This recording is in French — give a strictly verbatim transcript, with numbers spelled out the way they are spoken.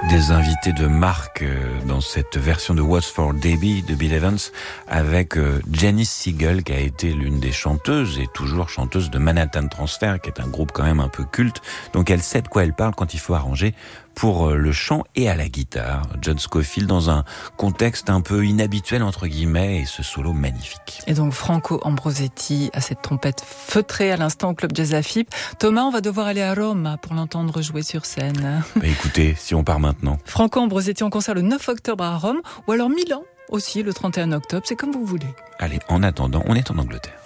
Des invités de marque dans cette version de What's for Debbie de Bill Evans avec Janice Siegel qui a été l'une des chanteuses et toujours chanteuse de Manhattan Transfer qui est un groupe quand même un peu culte. Donc elle sait de quoi elle parle quand il faut arranger pour le chant et à la guitare. John Scofield dans un contexte un peu inhabituel entre guillemets et ce solo magnifique. Et donc Franco Ambrosetti à cette trompette feutrée à l'instant au Club Jazz Afip. Thomas, on va devoir aller à Rome pour l'entendre jouer sur scène. Bah écoutez, si on part maintenant. Franco Ambrosetti en concert le neuf octobre à Rome ou alors Milan aussi le trente et un octobre, c'est comme vous voulez. Allez, en attendant, on est en Angleterre.